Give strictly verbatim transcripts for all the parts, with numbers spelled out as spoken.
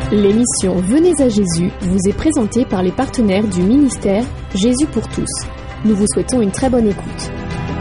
L'émission Venez à Jésus vous est présentée par les partenaires du ministère Jésus pour tous. Nous vous souhaitons une très bonne écoute.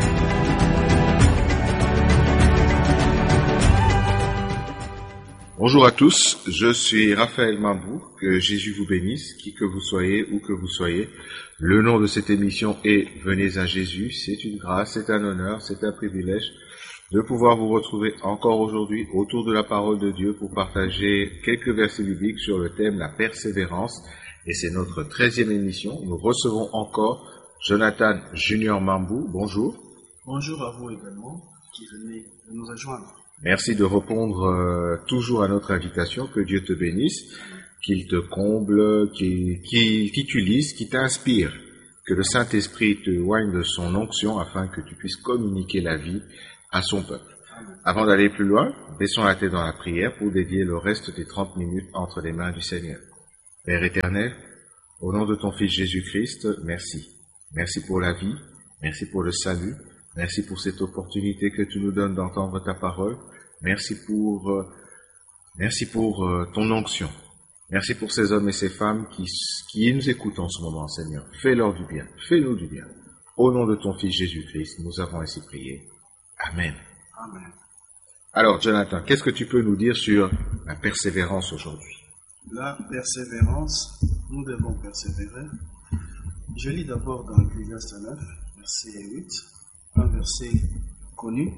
Bonjour à tous, je suis Raphaël Mambou, que Jésus vous bénisse, qui que vous soyez, où que vous soyez. Le nom de cette émission est Venez à Jésus, c'est une grâce, c'est un honneur, c'est un privilège de pouvoir vous retrouver encore aujourd'hui autour de la parole de Dieu pour partager quelques versets bibliques sur le thème la persévérance. Et c'est notre treizième émission. Nous recevons encore Jonathan Junior Mambou. Bonjour. Bonjour à vous également, qui venez de nous rejoindre. Merci de répondre euh, toujours à notre invitation. Que Dieu te bénisse, qu'il te comble, qu'il, qu'il t'utilise, qu'il t'inspire. Que le Saint-Esprit te oigne de son onction afin que tu puisses communiquer la vie à son peuple. Avant d'aller plus loin, baissons la tête dans la prière pour dédier le reste des trente minutes entre les mains du Seigneur. Père éternel, au nom de ton Fils Jésus-Christ, merci. Merci pour la vie, merci pour le salut, merci pour cette opportunité que tu nous donnes d'entendre ta parole, merci pour, euh, merci pour euh, ton onction. Merci pour ces hommes et ces femmes qui, qui nous écoutent en ce moment, Seigneur. Fais-leur du bien, fais-nous du bien. Au nom de ton Fils Jésus-Christ, nous avons ainsi prié. Amen. Amen. Alors, Jonathan, qu'est-ce que tu peux nous dire sur la persévérance aujourd'hui? La persévérance, nous devons persévérer. Je lis d'abord dans Ecclésiaste neuf, verset huit, un verset connu.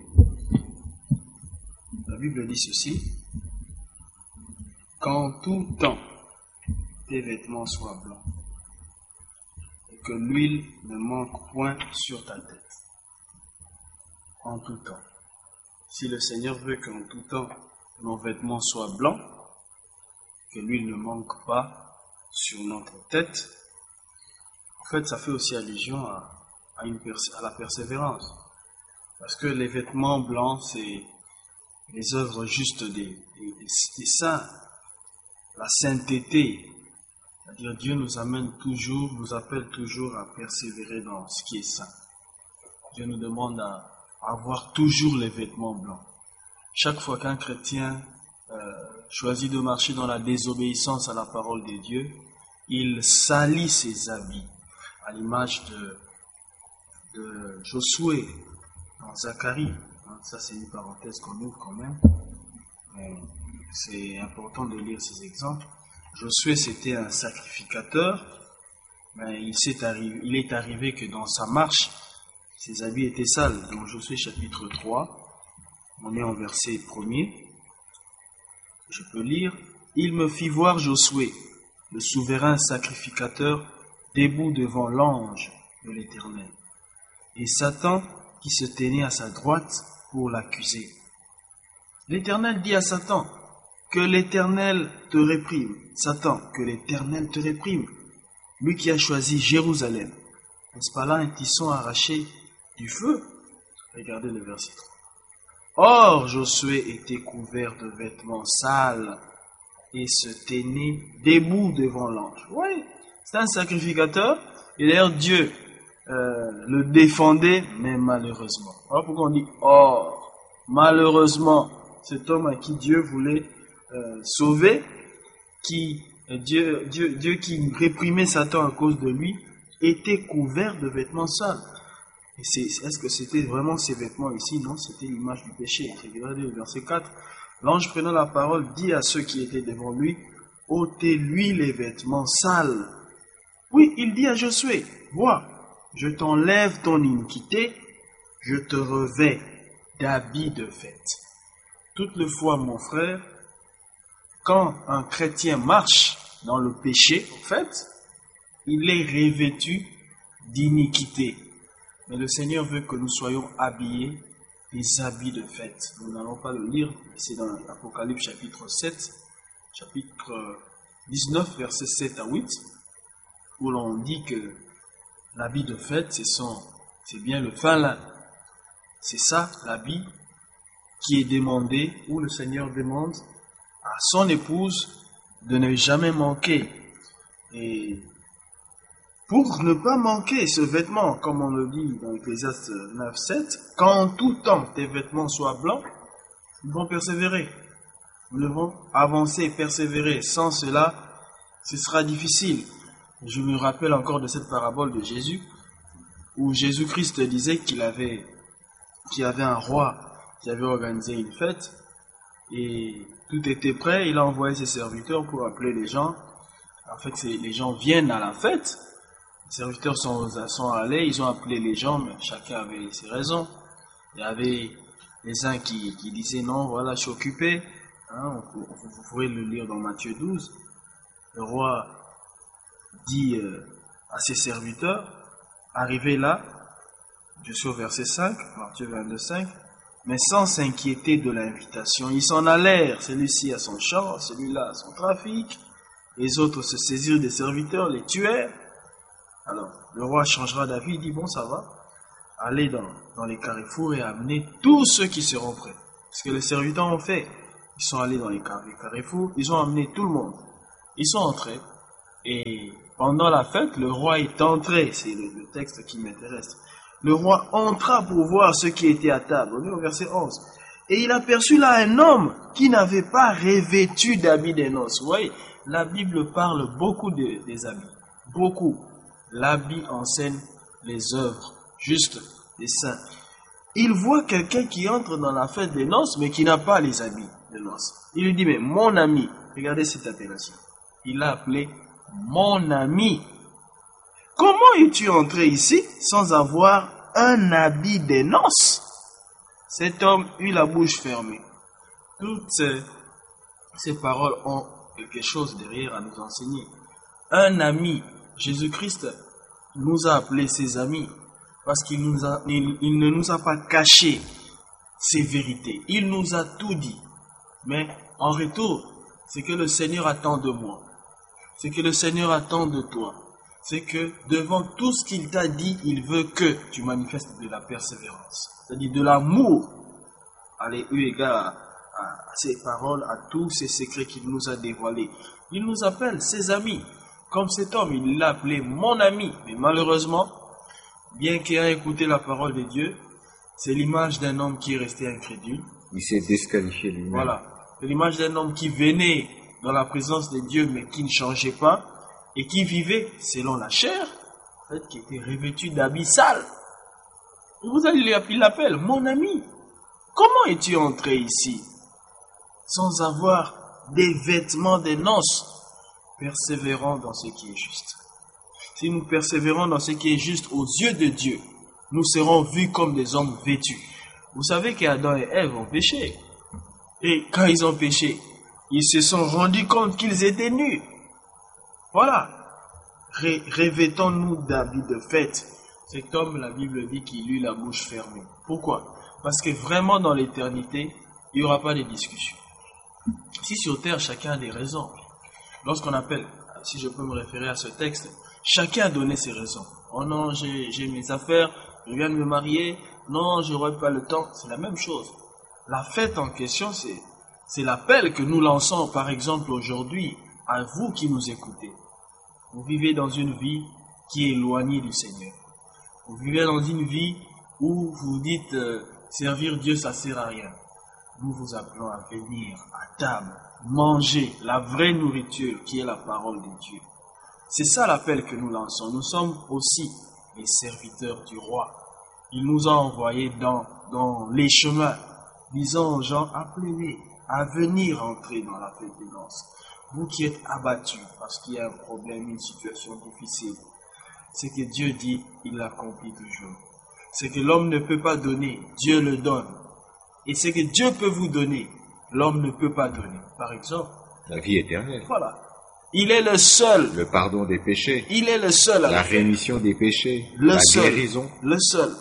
La Bible dit ceci: qu'en tout temps tes vêtements soient blancs et que l'huile ne manque point sur ta tête. En tout temps. Si le Seigneur veut qu'en tout temps nos vêtements soient blancs, que l'huile ne manque pas sur notre tête, en fait, ça fait aussi allusion à, à, une pers- à la persévérance. Parce que les vêtements blancs, c'est les œuvres justes des, des, des saints, la sainteté. C'est-à-dire Dieu nous amène toujours, nous appelle toujours à persévérer dans ce qui est saint. Dieu nous demande à avoir toujours les vêtements blancs. Chaque fois qu'un chrétien euh, choisit de marcher dans la désobéissance à la parole de Dieu, il salit ses habits, à l'image de, de Josué dans Zacharie. Hein, ça, c'est une parenthèse qu'on ouvre quand même. Mais c'est important de lire ces exemples. Josué, c'était un sacrificateur, mais il, s'est arrivé, il est arrivé que dans sa marche, ses habits étaient sales. Dans Josué chapitre trois, on est en verset premier. Je peux lire. Il me fit voir Josué, le souverain sacrificateur, debout devant l'ange de l'Éternel, et Satan qui se tenait à sa droite pour l'accuser. L'Éternel dit à Satan: que l'Éternel te réprime. Satan, que l'Éternel te réprime. Lui qui a choisi Jérusalem. N'est-ce pas là un tisson arraché du feu? Regardez le verset trois. Or, Josué était couvert de vêtements sales et se tenait debout devant l'ange. Oui, c'est un sacrificateur. Et d'ailleurs, Dieu euh, le défendait, mais malheureusement. Voilà pourquoi on dit or. Malheureusement, cet homme à qui Dieu voulait euh, sauver, qui euh, Dieu, Dieu, Dieu qui réprimait Satan à cause de lui, était couvert de vêtements sales. Et c'est, est-ce que c'était vraiment ces vêtements ici? Non, c'était l'image du péché. Regardez le verset quatre. L'ange prenant la parole dit à ceux qui étaient devant lui: ôtez-lui les vêtements sales. Oui, il dit à Josué: vois, je t'enlève ton iniquité, je te revêts d'habits de fête. Toutefois, mon frère, quand un chrétien marche dans le péché, en fait, il est revêtu d'iniquité. Mais le Seigneur veut que nous soyons habillés des habits de fête. Nous n'allons pas le lire, c'est dans l'Apocalypse chapitre sept, chapitre dix-neuf, versets sept à huit, où l'on dit que l'habit de fête, c'est, son, c'est bien le fin lin. C'est ça, l'habit qui est demandé, où le Seigneur demande à son épouse de ne jamais manquer. Et pour ne pas manquer ce vêtement, comme on le dit dans Ecclésiaste neuf, sept, qu'en tout temps tes vêtements soient blancs, ils vont persévérer. Nous devons avancer et persévérer. Sans cela, ce sera difficile. Je me rappelle encore de cette parabole de Jésus, où Jésus-Christ disait qu'il avait, qu'il y avait un roi qui avait organisé une fête, et tout était prêt. Il a envoyé ses serviteurs pour appeler les gens. En fait, les gens viennent à la fête. Les serviteurs sont, sont allés, ils ont appelé les gens, mais chacun avait ses raisons. Il y avait les uns qui, qui disaient non, voilà, je suis occupé. Hein, vous, vous pourrez le lire dans Matthieu douze. Le roi dit euh, à ses serviteurs, arrivé là, je suis au verset cinq, Matthieu vingt-deux, cinq, mais sans s'inquiéter de l'invitation. Ils s'en allèrent, celui-ci à son champ, celui-là à son trafic. Les autres se saisirent des serviteurs, les tuèrent. Alors, le roi changera d'avis, il dit, bon, ça va, allez dans, dans les carrefours et amenez tous ceux qui seront prêts. Ce que les serviteurs ont fait, ils sont allés dans les carrefours, ils ont amené tout le monde. Ils sont entrés, et pendant la fête, le roi est entré, c'est le, le texte qui m'intéresse. Le roi entra pour voir ceux qui étaient à table, on est au verset onze. Et il aperçut là un homme qui n'avait pas revêtu d'habits des noces. Vous voyez, la Bible parle beaucoup de, des habits, beaucoup. L'habit enseigne les œuvres justes des saints. Il voit quelqu'un qui entre dans la fête des noces, mais qui n'a pas les habits de noces. Il lui dit, mais mon ami, regardez cette appellation. Il l'a appelé mon ami. Comment es-tu entré ici sans avoir un habit des noces? Cet homme eut la bouche fermée. Toutes ces, ces paroles ont quelque chose derrière à nous enseigner. Un ami, Jésus-Christ nous a appelés ses amis parce qu'il nous a, il, il ne nous a pas caché ses vérités. Il nous a tout dit. Mais en retour, c'est que le Seigneur attend de moi. C'est que le Seigneur attend de toi. C'est que devant tout ce qu'il t'a dit, il veut que tu manifestes de la persévérance. C'est-à-dire de l'amour. Allez, eu égard à, à, à ses paroles, à tous ces secrets qu'il nous a dévoilés. Il nous appelle ses amis. Comme cet homme, il l'a appelé mon ami. Mais malheureusement, bien qu'il ait écouté la parole de Dieu, c'est l'image d'un homme qui est resté incrédule. Il s'est disqualifié lui-même. Voilà. C'est l'image d'un homme qui venait dans la présence de Dieu, mais qui ne changeait pas, et qui vivait selon la chair, en fait, qui était revêtu d'habits sales. Et vous allez, il l'appelle mon ami. Comment es-tu entré ici sans avoir des vêtements de noces? Persévérons dans ce qui est juste. Si nous persévérons dans ce qui est juste aux yeux de Dieu, nous serons vus comme des hommes vêtus. Vous savez qu'Adam et Ève ont péché. Et quand ils ont péché, ils se sont rendus compte qu'ils étaient nus. Voilà. Ré Revêtons-nous d'habits de fête. Cet homme, la Bible dit qu'il eut la bouche fermée. Pourquoi? Parce que vraiment dans l'éternité, il n'y aura pas de discussion. Si sur terre, chacun a des raisons. Lorsqu'on appelle, si je peux me référer à ce texte, chacun a donné ses raisons. Oh non, j'ai mes affaires, je viens de me marier, non, je n'aurai pas le temps. C'est la même chose. La fête en question, c'est l'appel que nous lançons, par exemple, aujourd'hui, à vous qui nous écoutez. Vous vivez dans une vie qui est éloignée du Seigneur. Vous vivez dans une vie où vous dites euh, servir Dieu, ça ne sert à rien. Nous vous appelons à venir à table, manger la vraie nourriture qui est la parole de Dieu. C'est ça l'appel que nous lançons. Nous sommes aussi les serviteurs du roi. Il nous a envoyés dans, dans les chemins, disant aux gens, appelez-les à venir entrer dans la fête des noces. Vous qui êtes abattus parce qu'il y a un problème, une situation difficile, ce que Dieu dit, il l'accomplit toujours. Ce que l'homme ne peut pas donner, Dieu le donne. Et ce que Dieu peut vous donner, l'homme ne peut pas donner. Par exemple, la vie éternelle. Voilà. Il est le seul. Le pardon des péchés. Il est le seul. La rémission des péchés. Le la seul. guérison. Le seul.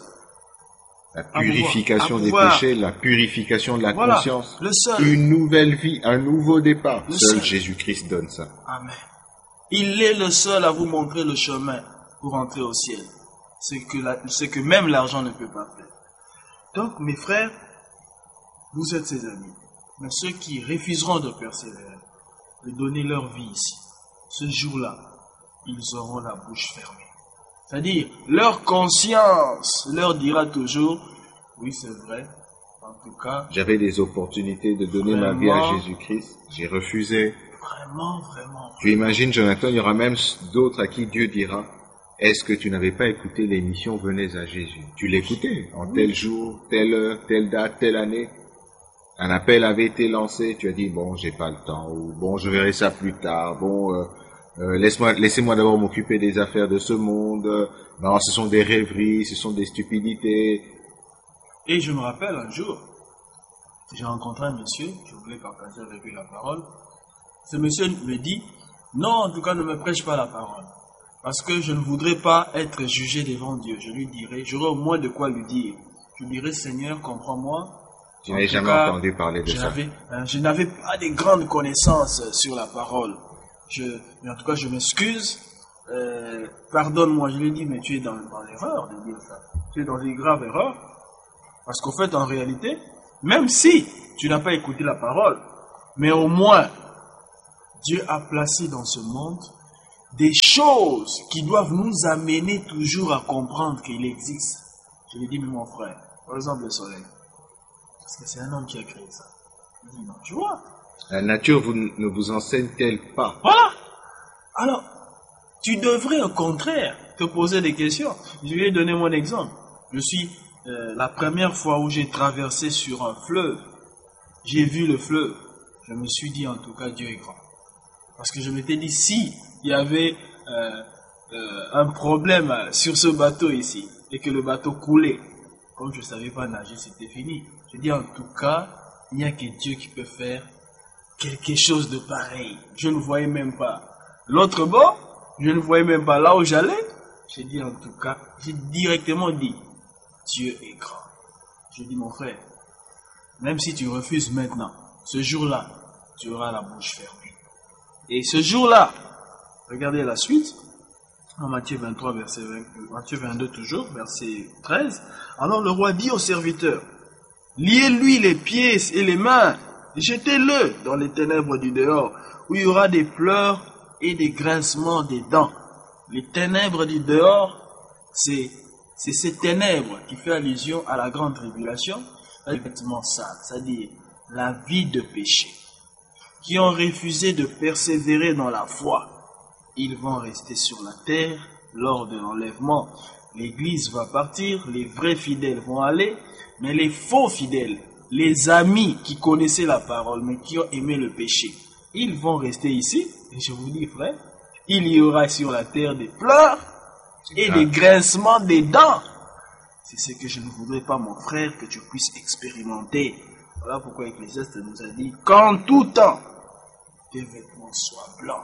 La purification à des pouvoir, péchés, la purification de la voilà, conscience. Le seul. Une nouvelle vie, un nouveau départ. Le Seul seul. Jésus-Christ donne ça. Amen. Il est le seul à vous montrer le chemin pour entrer au ciel. C'est que, la, que même l'argent ne peut pas faire. Donc, mes frères, vous êtes ses amis. Mais ceux qui refuseront de persévérer, de donner leur vie ici, ce jour-là, ils auront la bouche fermée. C'est-à-dire, leur conscience leur dira toujours, oui c'est vrai, En tout cas, j'avais des opportunités de donner vraiment, ma vie à Jésus-Christ. J'ai refusé. Vraiment, vraiment. Tu imagines, Jonathan, il y aura même d'autres à qui Dieu dira, est-ce que tu n'avais pas écouté l'émission Venez à Jésus? Tu l'écoutais en tel jour, telle heure, telle date, telle année. Un appel avait été lancé, tu as dit, bon, j'ai pas le temps, ou bon, je verrai ça plus tard, bon, euh, euh, laisse-moi, laissez-moi d'abord m'occuper des affaires de ce monde, non, ce sont des rêveries, ce sont des stupidités. Et je me rappelle un jour, j'ai rencontré un monsieur, je voulais partager avec lui la parole. Ce monsieur me dit, non, en tout cas, ne me prêche pas la parole. Parce que je ne voudrais pas être jugé devant Dieu. Je lui dirais, j'aurais au moins de quoi lui dire. Je lui dirais, Seigneur, comprends-moi. Tu n'avais jamais cas, entendu parler de je ça. Euh, je n'avais pas de grandes connaissances sur la parole. Je, mais en tout cas, je m'excuse. Euh, Pardonne-moi. Je lui ai dit, mais tu es dans, dans l'erreur de dire ça. Tu es dans une grave erreur. Parce qu'au fait, en réalité, même si tu n'as pas écouté la parole, mais au moins, Dieu a placé dans ce monde des choses qui doivent nous amener toujours à comprendre qu'il existe. Je lui ai dit, mais mon frère, par exemple le soleil, parce que c'est un homme qui a créé ça. Il dit, non, tu vois. La nature vous, ne vous enseigne-t-elle pas? Voilà. Alors, tu devrais au contraire te poser des questions. Je lui ai donné mon exemple. Je suis, euh, la première fois où j'ai traversé sur un fleuve, j'ai vu le fleuve. Je me suis dit, en tout cas, Dieu est grand. Parce que je m'étais dit, si il y avait euh, euh, un problème sur ce bateau ici, et que le bateau coulait, comme je ne savais pas nager, c'était fini. Je dis, en tout cas, il n'y a que Dieu qui peut faire quelque chose de pareil. Je ne voyais même pas l'autre bord, je ne voyais même pas là où j'allais. J'ai dit, en tout cas, j'ai directement dit, Dieu est grand. Je dis, mon frère, même si tu refuses maintenant, ce jour-là, tu auras la bouche fermée. Et ce jour-là, regardez la suite, en Matthieu vingt-trois, verset vingt, Matthieu vingt-deux toujours, verset treize. Alors le roi dit au serviteur, liez-lui les pieds et les mains, jetez-le dans les ténèbres du dehors, où il y aura des pleurs et des grincements des dents. Les ténèbres du dehors, c'est, c'est ces ténèbres qui fait allusion à la grande tribulation, effectivement ça, c'est-à-dire la vie de péché, qui ont refusé de persévérer dans la foi. Ils vont rester sur la terre lors de l'enlèvement. L'Église va partir, les vrais fidèles vont aller, mais les faux fidèles, les amis qui connaissaient la parole, mais qui ont aimé le péché, ils vont rester ici. Et je vous dis, frère, il y aura sur la terre des pleurs et des grincements des dents. C'est ce que je ne voudrais pas, mon frère, que tu puisses expérimenter. Voilà pourquoi Ecclésiaste nous a dit, qu'en tout temps, tes vêtements soient blancs.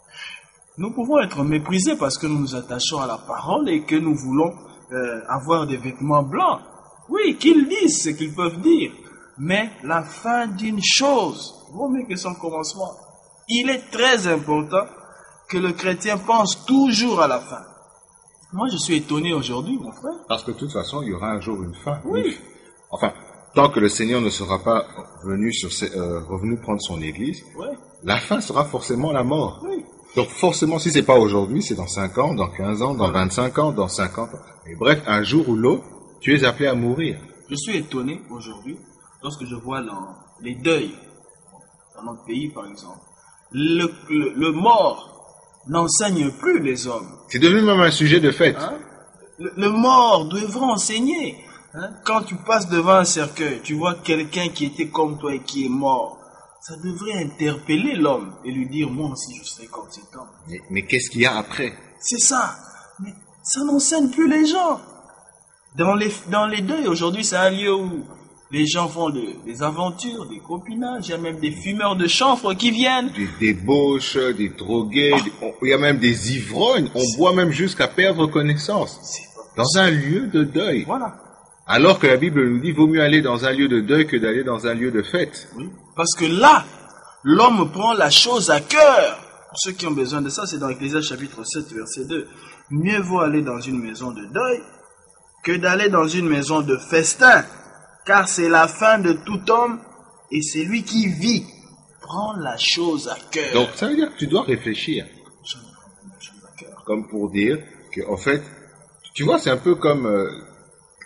Nous pouvons être méprisés parce que nous nous attachons à la parole et que nous voulons euh, avoir des vêtements blancs. Oui, qu'ils disent ce qu'ils peuvent dire. Mais la fin d'une chose vaut mieux que son commencement. Il est très important que le chrétien pense toujours à la fin. Moi, je suis étonné aujourd'hui, mon frère. Parce que de toute façon, il y aura un jour une fin. Oui. Enfin, tant que le Seigneur ne sera pas venu sur ses, euh, revenu prendre son Église, Oui. la fin sera forcément la mort. Oui. Donc forcément, si c'est pas aujourd'hui, c'est dans cinq ans, dans quinze ans, dans vingt-cinq ans, dans cinquante ans. Et bref, un jour ou l'autre, tu es appelé à mourir. Je suis étonné aujourd'hui lorsque je vois dans les deuils, dans notre pays par exemple, le, le, le mort n'enseigne plus les hommes. C'est devenu même un sujet de fête. Hein? Le, le mort devrait enseigner. Hein? Quand tu passes devant un cercueil, tu vois quelqu'un qui était comme toi et qui est mort. Ça devrait interpeller l'homme et lui dire, moi aussi je serai comme cet homme. Mais, mais qu'est-ce qu'il y a après? C'est ça. Mais ça n'enseigne plus les gens. Dans les, dans les deuils, aujourd'hui, c'est un lieu où les gens font de, des aventures, des copinages. Il y a même des fumeurs de chanvre qui viennent. Des débauches, des drogués, des, on, il y a même des ivrognes. On boit même jusqu'à perdre connaissance. Dans un lieu de deuil. Voilà. Alors que la Bible nous dit, vaut mieux aller dans un lieu de deuil que d'aller dans un lieu de fête. Oui. Parce que là, l'homme prend la chose à cœur. Pour ceux qui ont besoin de ça, c'est dans Ecclésiaste chapitre sept, verset deux. Mieux vaut aller dans une maison de deuil que d'aller dans une maison de festin. Car c'est la fin de tout homme et celui qui vit prend la chose à cœur. Donc ça veut dire que tu dois réfléchir. Je me prends la chose à cœur. Comme pour dire que, en fait, tu vois, c'est un peu comme... Euh,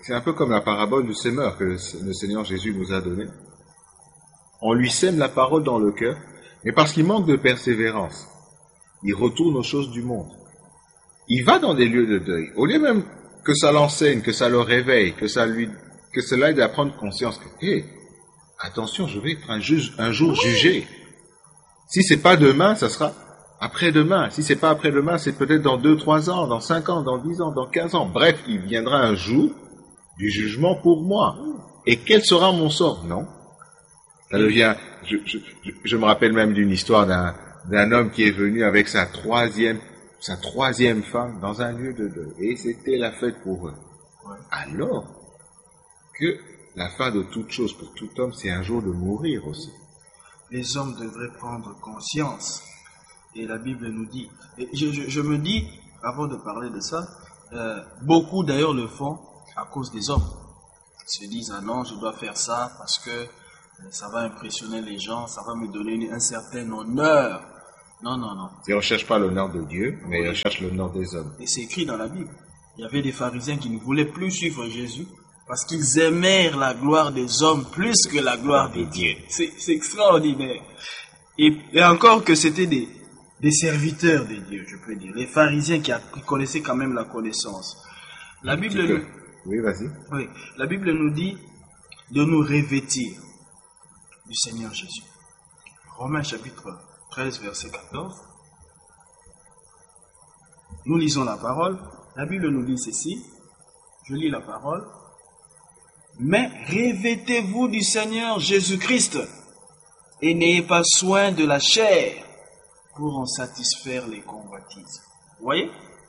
C'est un peu comme la parabole du sémeur que le, le Seigneur Jésus nous a donnée. On lui sème la parole dans le cœur, mais parce qu'il manque de persévérance, il retourne aux choses du monde. Il va dans des lieux de deuil. Au lieu même que ça l'enseigne, que ça le réveille, que ça lui, que cela aide à prendre conscience que, hé, hey, attention, je vais être un, juge, un jour jugé. Si c'est pas demain, ça sera après-demain. Si c'est pas après-demain, c'est peut-être dans deux, trois ans, dans cinq ans, dans dix ans, dans quinze ans. Bref, il viendra un jour du jugement pour moi. Et quel sera mon sort? Non. Ça devient, je, je, je, je me rappelle même d'une histoire d'un, d'un homme qui est venu avec sa troisième, sa troisième femme dans un lieu de deuil. Et c'était la fête pour eux. Alors que la fin de toute chose pour tout homme, c'est un jour de mourir aussi. Les hommes devraient prendre conscience. Et la Bible nous dit. Et je, je, je me dis, avant de parler de ça, euh, beaucoup d'ailleurs le font à cause des hommes. Ils se disent, ah non, je dois faire ça parce que ça va impressionner les gens, ça va me donner un certain honneur. Non, non, non. Ils ne recherchent pas l'honneur de Dieu, mais ils recherchent l'honneur des hommes. Et c'est écrit dans la Bible. Il y avait des pharisiens qui ne voulaient plus suivre Jésus parce qu'ils aimèrent la gloire des hommes plus que la gloire des dieux. C'est, c'est extraordinaire. Et, et encore que c'était des, des serviteurs de Dieu, je peux dire. Les pharisiens qui, a, qui connaissaient quand même la connaissance. La Bible, nous, oui, vas-y. Oui, la Bible nous dit de nous revêtir du Seigneur Jésus. Romains chapitre treize, verset quatorze. Nous lisons la parole. La Bible nous dit ceci. Je lis la parole. Mais revêtez-vous du Seigneur Jésus-Christ et n'ayez pas soin de la chair pour en satisfaire les convoitises. Vous voyez?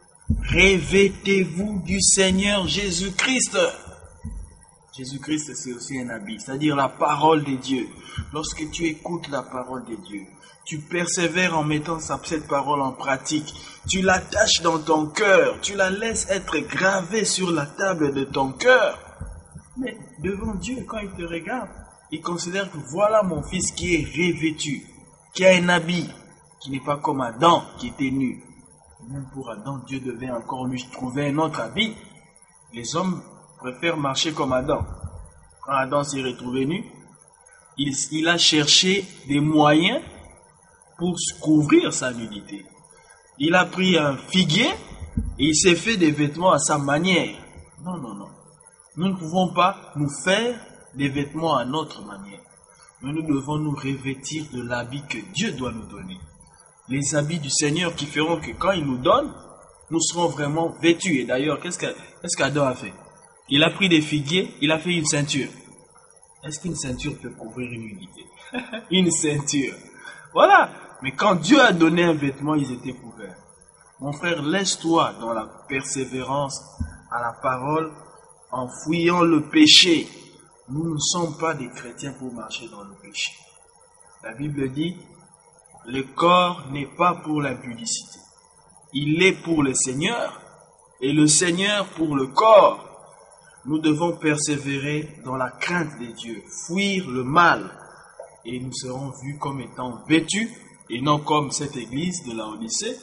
Revêtez-vous du Seigneur Jésus-Christ. Jésus-Christ, c'est aussi un habit, c'est-à-dire la parole de Dieu. Lorsque tu écoutes la parole de Dieu, tu persévères en mettant cette parole en pratique, tu l'attaches dans ton cœur, tu la laisses être gravée sur la table de ton cœur. Mais devant Dieu, quand il te regarde, il considère que voilà mon fils qui est revêtu, qui a un habit, qui n'est pas comme Adam qui était nu. Même pour Adam, Dieu devait encore lui trouver un autre habit. Les hommes préfèrent marcher comme Adam. Quand Adam s'est retrouvé nu, il, il a cherché des moyens pour couvrir sa nudité. Il a pris un figuier et il s'est fait des vêtements à sa manière. Non, non, non. Nous ne pouvons pas nous faire des vêtements à notre manière. Mais nous devons nous revêtir de l'habit que Dieu doit nous donner. Les habits du Seigneur qui feront que quand il nous donne, nous serons vraiment vêtus. Et d'ailleurs, qu'est-ce que, qu'est-ce qu'Adam a fait? Il a pris des figuiers, il a fait une ceinture. Est-ce qu'une ceinture peut couvrir une nudité? Une ceinture. Voilà. Mais quand Dieu a donné un vêtement, ils étaient couverts. Mon frère, laisse-toi dans la persévérance à la parole en fuyant le péché. Nous ne sommes pas des chrétiens pour marcher dans le péché. La Bible dit, le corps n'est pas pour l'impudicité. Il est pour le Seigneur et le Seigneur pour le corps. Nous devons persévérer dans la crainte de Dieu, fuir le mal et nous serons vus comme étant vêtus et non comme cette église de la Odyssée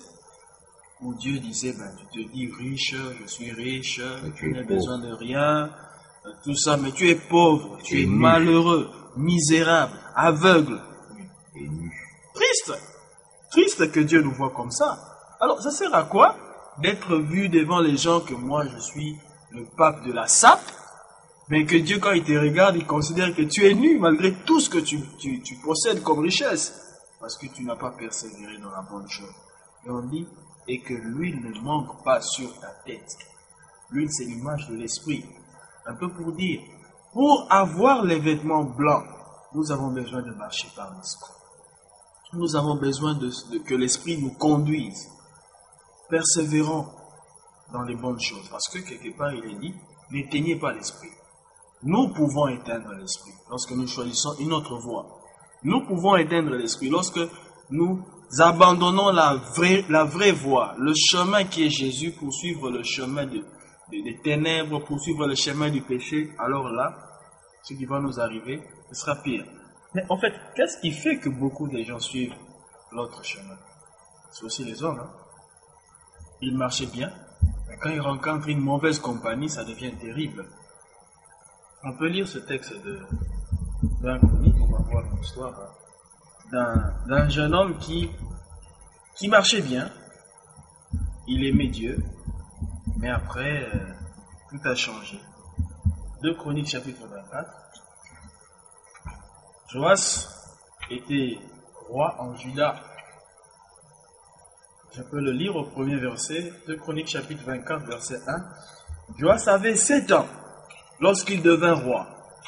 où Dieu disait, ben, tu te dis riche, je suis riche, tu n'as besoin de rien, tout ça, mais tu es pauvre, tu es malheureux, misérable, aveugle et nu. Triste, triste que Dieu nous voit comme ça. Alors, ça sert à quoi d'être vu devant les gens que moi je suis le pape de la sape, mais que Dieu, quand il te regarde, il considère que tu es nu malgré tout ce que tu, tu, tu possèdes comme richesse, parce que tu n'as pas persévéré dans la bonne chose. Et on dit, et que l'huile ne manque pas sur ta tête. L'huile, c'est l'image de l'esprit. Un peu pour dire, pour avoir les vêtements blancs, nous avons besoin de marcher par l'esprit. Nous avons besoin de, de que l'esprit nous conduise. Persévérons dans les bonnes choses. Parce que quelque part, il est dit, n'éteignez pas l'esprit. Nous pouvons éteindre l'esprit lorsque nous choisissons une autre voie. Nous pouvons éteindre l'esprit lorsque nous abandonnons la vraie, la vraie voie, le chemin qui est Jésus, pour suivre le chemin de, de, des ténèbres, pour suivre le chemin du péché. Alors là, ce qui va nous arriver, ce sera pire. Mais en fait, qu'est-ce qui fait que beaucoup de gens suivent l'autre chemin? C'est aussi les hommes. Hein? Ils marchaient bien, mais quand ils rencontrent une mauvaise compagnie, ça devient terrible. On peut lire ce texte de d'un chronique, on va voir l'histoire d'un, d'un jeune homme qui, qui marchait bien, il aimait Dieu, mais après, euh, tout a changé. deux Chroniques chapitre vingt-quatre. Joas était roi en Juda. Je peux le lire au premier verset, deux Chroniques chapitre vingt-quatre, verset un. Joas avait sept ans lorsqu'il devint roi.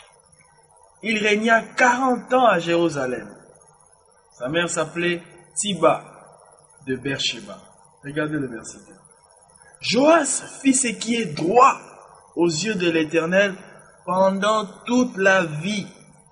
Il régna quarante ans à Jérusalem. Sa mère s'appelait Tiba de Beersheba. Regardez le verset deux. Joas fit ce qui est droit aux yeux de l'Éternel pendant toute la vie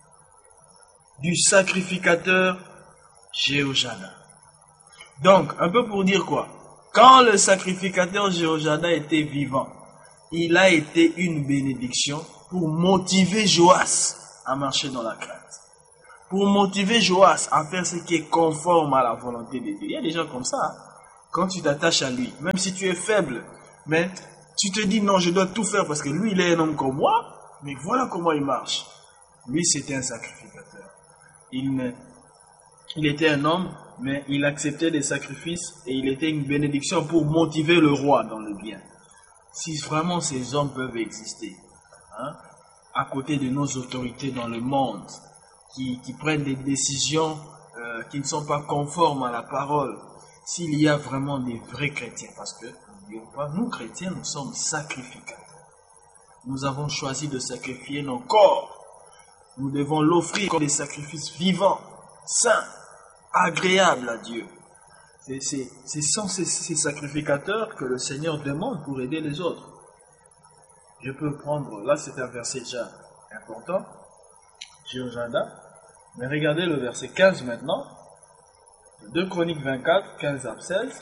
du sacrificateur Jéhojada. Donc, un peu pour dire quoi? Quand le sacrificateur Jéhojada était vivant, il a été une bénédiction pour motiver Joas à marcher dans la crainte. Pour motiver Joas à faire ce qui est conforme à la volonté de Dieu. Il y a des gens comme ça. Hein? Quand tu t'attaches à lui, même si tu es faible, mais tu te dis non, je dois tout faire parce que lui, il est un homme comme moi, mais voilà comment il marche. Lui, c'était un sacrificateur. Il, ne, il était un homme, mais il acceptait des sacrifices et il était une bénédiction pour motiver le roi dans le bien. Si vraiment ces hommes peuvent exister, hein, à côté de nos autorités dans le monde, qui, qui prennent des décisions euh, qui ne sont pas conformes à la parole, s'il y a vraiment des vrais chrétiens, parce que nous chrétiens, nous sommes sacrificateurs. Nous avons choisi de sacrifier nos corps. Nous devons l'offrir comme des sacrifices vivants, saints, agréables à Dieu. C'est, c'est, c'est sans ces, ces sacrificateurs que le Seigneur demande pour aider les autres. Je peux prendre, là c'est un verset déjà important, Jéhojada, mais regardez le verset quinze maintenant, deux Chroniques vingt-quatre, quinze à seize.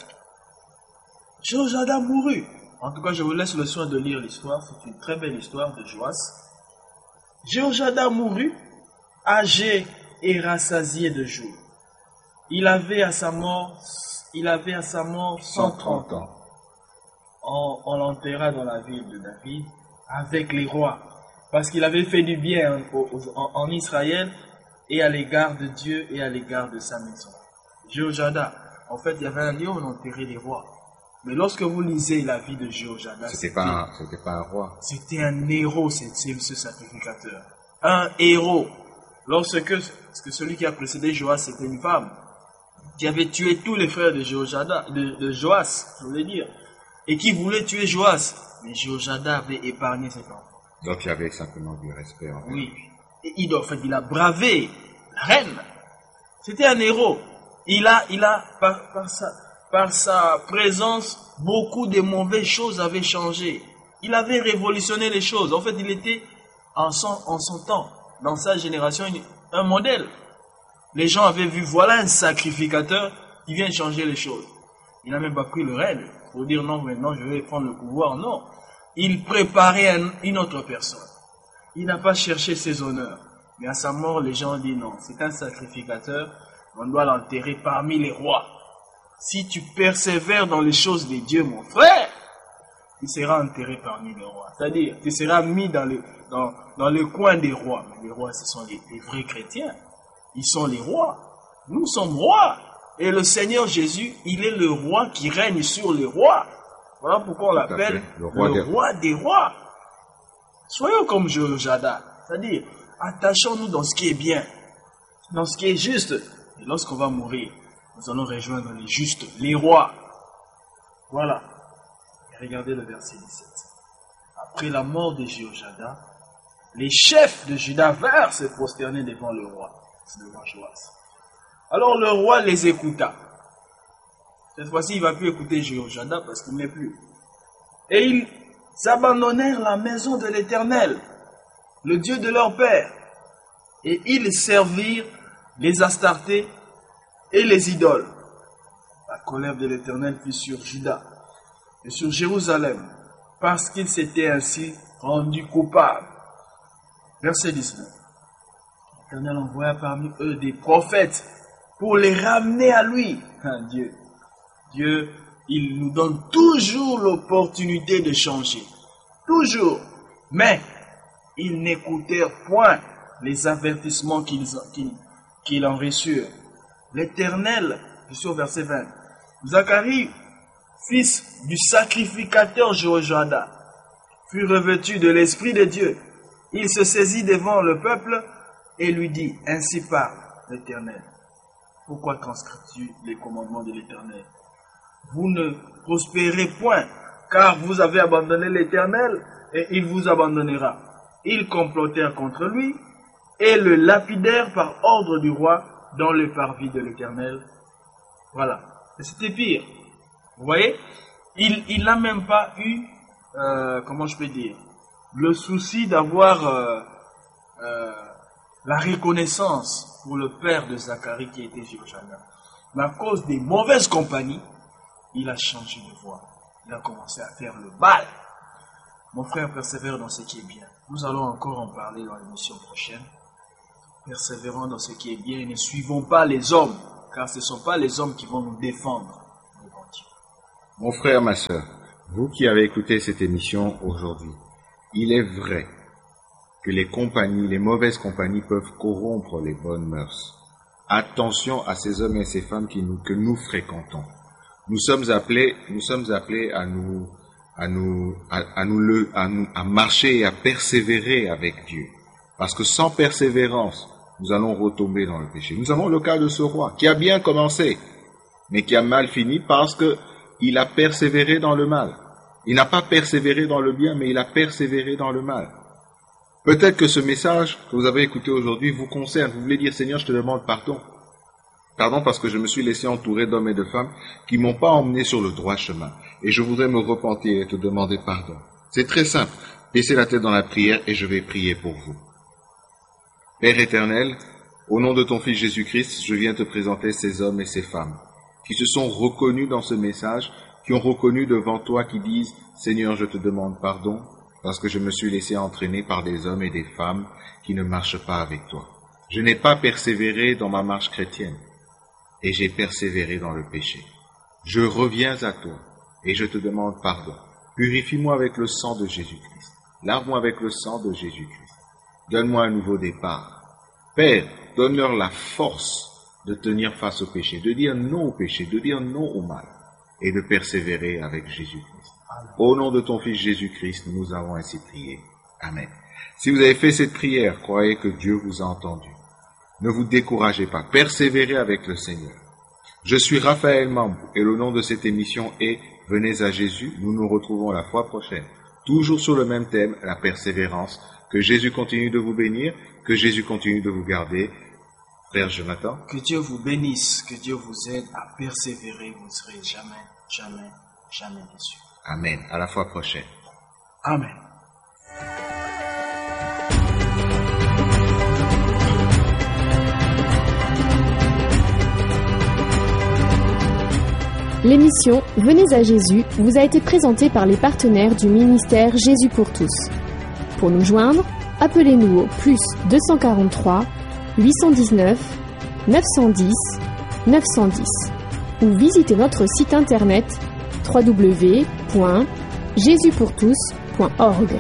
Jéhojada mourut. En tout cas, je vous laisse le soin de lire l'histoire, c'est une très belle histoire de Joas. Jéhojada mourut, âgé et rassasié de jours. Il avait à sa mort, il avait à sa mort cent trente ans. On, on l'enterra dans la ville de David avec les rois, parce qu'il avait fait du bien en, en, en Israël et à l'égard de Dieu et à l'égard de sa maison. Jéhojada, en fait, il y avait un lieu où on enterrait les rois. Mais lorsque vous lisez la vie de Jéhojada, c'était pas un, c'était pas un roi. C'était un héros, c'est, c'est ce sacrificateur. Un héros. Lorsque, parce que celui qui a précédé Joas, c'était une femme qui avait tué tous les frères de Jéhojada, de, de Joas, je voulais dire, et qui voulait tuer Joas. Mais Jéhojada avait épargné cet enfant. Donc il y avait simplement du respect. En fait. Oui. Et il, en fait, il a bravé la reine. C'était un héros. Il a, il a par, par, sa, par sa présence, beaucoup de mauvaises choses avaient changé. Il avait révolutionné les choses. En fait, il était en son, en son temps, dans sa génération, un modèle. Les gens avaient vu, voilà un sacrificateur qui vient changer les choses. Il n'a même pas pris le règne pour dire non, maintenant je vais prendre le pouvoir. Non. Il préparait un, une autre personne. Il n'a pas cherché ses honneurs. Mais à sa mort, les gens ont dit non, c'est un sacrificateur, on doit l'enterrer parmi les rois. Si tu persévères dans les choses de Dieu, mon frère, tu seras enterré parmi les rois. C'est-à-dire, tu seras mis dans le, dans, dans le coin des rois. Mais les rois, ce sont les, les vrais chrétiens. Ils sont les rois. Nous sommes rois. Et le Seigneur Jésus, il est le roi qui règne sur les rois. Voilà pourquoi on l'appelle le roi, le des... roi des rois. Soyons comme Jéhojada. C'est-à-dire, attachons-nous dans ce qui est bien, dans ce qui est juste. Et lorsqu'on va mourir, nous allons rejoindre les justes, les rois. Voilà. Et regardez le verset dix-sept. Après la mort de Jéhojada, les chefs de Juda vinrent se prosterner devant le roi, devant Joas. Alors le roi les écouta. Cette fois-ci, il ne va plus écouter Jéhojada parce qu'il n'est plus. Et ils abandonnèrent la maison de l'Éternel, le Dieu de leur père. Et ils servirent les Astartés et les idoles. La colère de l'Éternel fut sur Juda et sur Jérusalem, parce qu'ils s'étaient ainsi rendus coupables. Verset dix-neuf. L'Éternel envoya parmi eux des prophètes pour les ramener à lui. Ah, Dieu, Dieu, il nous donne toujours l'opportunité de changer. Toujours. Mais, ils n'écoutèrent point les avertissements qu'ils qu'ils, qu'ils en reçurent. L'Éternel, je suis au verset vingt, Zacharie, fils du sacrificateur Jéhoiada, fut revêtu de l'Esprit de Dieu. Il se saisit devant le peuple et lui dit, ainsi parle l'Éternel. Pourquoi transcris-tu les commandements de l'Éternel? Vous ne prospérez point, car vous avez abandonné l'Éternel et il vous abandonnera. Ils complotèrent contre lui et le lapidèrent par ordre du roi dans le parvis de l'Éternel. Voilà. Et c'était pire. Vous voyez, il il n'a même pas eu, euh, comment je peux dire, le souci d'avoir euh, euh, la reconnaissance pour le père de Zacharie qui était Jéhoiada. Mais à cause des mauvaises compagnies, il a changé de voie. Il a commencé à faire le mal. Mon frère, persévère dans ce qui est bien. Nous allons encore en parler dans l'émission prochaine. Persévérons dans ce qui est bien et ne suivons pas les hommes, car ce ne sont pas les hommes qui vont nous défendre. Mon frère, ma soeur, vous qui avez écouté cette émission aujourd'hui, il est vrai que les compagnies, les mauvaises compagnies peuvent corrompre les bonnes mœurs. Attention à ces hommes et ces femmes qui nous, que nous fréquentons. Nous sommes appelés, nous sommes appelés à nous, à nous, à, à nous le, à nous, à marcher et à persévérer avec Dieu. Parce que sans persévérance, nous allons retomber dans le péché. Nous avons le cas de ce roi qui a bien commencé, mais qui a mal fini parce que il a persévéré dans le mal. Il n'a pas persévéré dans le bien, mais il a persévéré dans le mal. Peut-être que ce message que vous avez écouté aujourd'hui vous concerne. Vous voulez dire, Seigneur, je te demande pardon. Pardon parce que je me suis laissé entourer d'hommes et de femmes qui ne m'ont pas emmené sur le droit chemin. Et je voudrais me repentir et te demander pardon. C'est très simple. Baissez la tête dans la prière et je vais prier pour vous. Père éternel, au nom de ton Fils Jésus-Christ, je viens te présenter ces hommes et ces femmes qui se sont reconnus dans ce message, qui ont reconnu devant toi, qui disent « Seigneur, je te demande pardon parce que je me suis laissé entraîner par des hommes et des femmes qui ne marchent pas avec toi. Je n'ai pas persévéré dans ma marche chrétienne et j'ai persévéré dans le péché. Je reviens à toi et je te demande pardon. Purifie-moi avec le sang de Jésus-Christ. Lave-moi avec le sang de Jésus-Christ. Donne-moi un nouveau départ. Père, donne-leur la force de tenir face au péché, de dire non au péché, de dire non au mal, et de persévérer avec Jésus-Christ. Au nom de ton Fils Jésus-Christ, nous avons ainsi prié. Amen. Si vous avez fait cette prière, croyez que Dieu vous a entendu. Ne vous découragez pas, persévérez avec le Seigneur. Je suis Raphaël Mambou, et le nom de cette émission est « Venez à Jésus ». Nous nous retrouvons la fois prochaine, toujours sur le même thème, la persévérance. Que Jésus continue de vous bénir, que Jésus continue de vous garder. Frère Jonathan. Que Dieu vous bénisse, que Dieu vous aide à persévérer, vous ne serez jamais, jamais, jamais déçus. Amen. À la fois prochaine. Amen. L'émission Venez à Jésus vous a été présentée par les partenaires du ministère Jésus pour tous. Pour nous joindre, appelez-nous au plus deux cent quarante-trois huit cent dix-neuf neuf cent dix neuf cent dix ou visitez notre site internet w w w point jésus pour tous point org.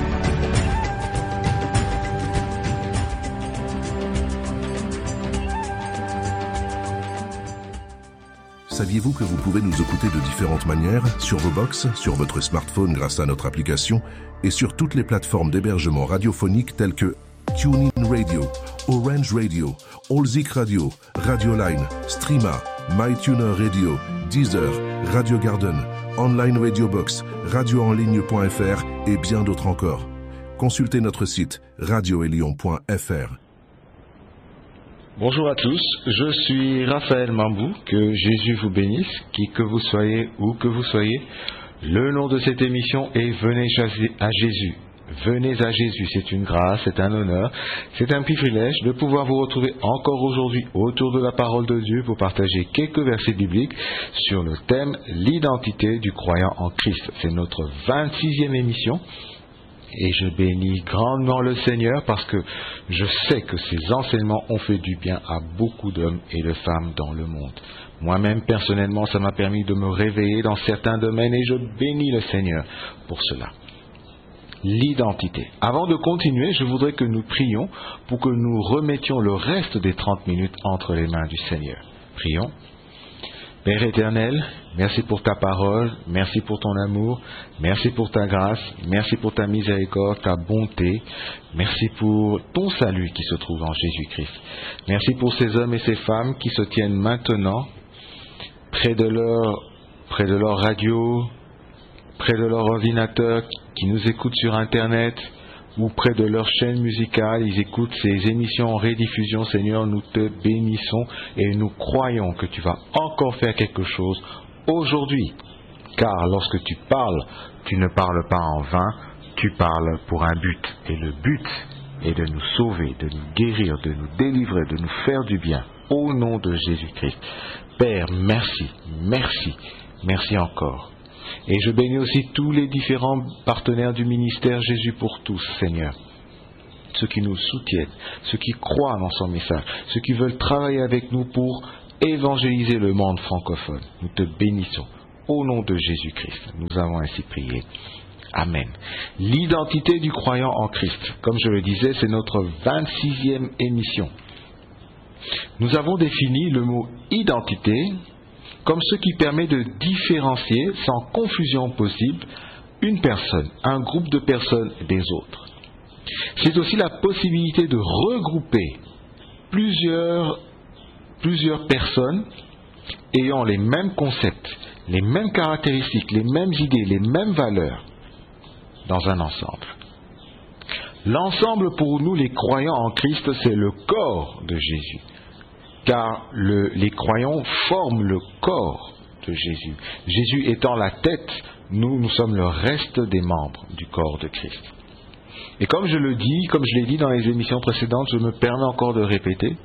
Saviez-vous que vous pouvez nous écouter de différentes manières, sur vos box, sur votre smartphone grâce à notre application et sur toutes les plateformes d'hébergement radiophonique telles que TuneIn Radio, Orange Radio, Allzik Radio, Radioline, Streama, MyTuner Radio, Deezer, Radio Garden, Online Radio Box, radio en ligne point f r et bien d'autres encore. Consultez notre site radio elion point f r. Bonjour à tous, je suis Raphaël Mambou, que Jésus vous bénisse, qui que vous soyez, où que vous soyez. Le nom de cette émission est Venez à Jésus. Venez à Jésus, c'est une grâce, c'est un honneur, c'est un privilège de pouvoir vous retrouver encore aujourd'hui autour de la parole de Dieu pour partager quelques versets bibliques sur le thème l'identité du croyant en Christ. C'est notre vingt-sixième émission. Et je bénis grandement le Seigneur parce que je sais que ces enseignements ont fait du bien à beaucoup d'hommes et de femmes dans le monde. Moi-même, personnellement, ça m'a permis de me réveiller dans certains domaines et je bénis le Seigneur pour cela. l'identité. Avant de continuer, je voudrais que nous prions pour que nous remettions le reste des trente minutes entre les mains du Seigneur. Prions. Père éternel, merci pour ta parole, merci pour ton amour, merci pour ta grâce, merci pour ta miséricorde, ta bonté, merci pour ton salut qui se trouve en Jésus-Christ. Merci pour ces hommes et ces femmes qui se tiennent maintenant près de leur, près de leur radio, près de leur ordinateur, qui nous écoutent sur Internet, ou près de leur chaîne musicale, ils écoutent ces émissions en rediffusion. Seigneur, nous te bénissons et nous croyons que tu vas encore faire quelque chose aujourd'hui. Car lorsque tu parles, tu ne parles pas en vain, tu parles pour un but. Et le but est de nous sauver, de nous guérir, de nous délivrer, de nous faire du bien. Au nom de Jésus-Christ. Père, merci, merci, merci encore. Et je bénis aussi tous les différents partenaires du ministère Jésus pour tous, Seigneur. Ceux qui nous soutiennent, ceux qui croient dans son message, ceux qui veulent travailler avec nous pour évangéliser le monde francophone. Nous te bénissons. Au nom de Jésus-Christ, nous avons ainsi prié. Amen. L'identité du croyant en Christ. Comme je le disais, c'est notre vingt-sixième émission. Nous avons défini le mot identité comme ce qui permet de différencier, sans confusion possible, une personne, un groupe de personnes des autres. C'est aussi la possibilité de regrouper plusieurs, plusieurs personnes ayant les mêmes concepts, les mêmes caractéristiques, les mêmes idées, les mêmes valeurs dans un ensemble. L'ensemble pour nous, les croyants en Christ, c'est le corps de Jésus. Car le, les croyants forment le corps de Jésus. Jésus étant la tête, nous, nous sommes le reste des membres du corps de Christ. Et comme je le dis, comme je l'ai dit dans les émissions précédentes, je me permets encore de répéter,